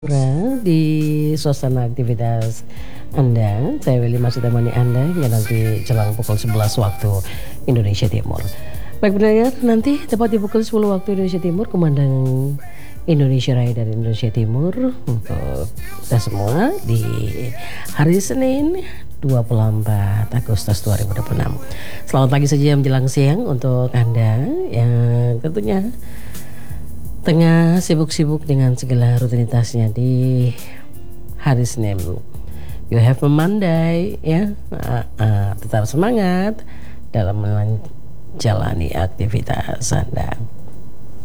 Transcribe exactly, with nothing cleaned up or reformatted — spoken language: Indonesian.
Di suasana aktivitas Anda, saya Willy masih temani Anda ya nanti jelang pukul sebelas waktu Indonesia Timur. Baik pendengar, nanti tepat di pukul sepuluh waktu Indonesia Timur, Kumandang Indonesia Raya dari Indonesia Timur untuk kita semua di hari Senin dua puluh empat Agustus dua ribu dua puluh enam. Selamat pagi saja menjelang siang untuk Anda yang tentunya tengah sibuk-sibuk dengan segala rutinitasnya di hari Senin. You have a Monday, ya. Uh, uh, tetap semangat dalam menjalani aktivitas Anda.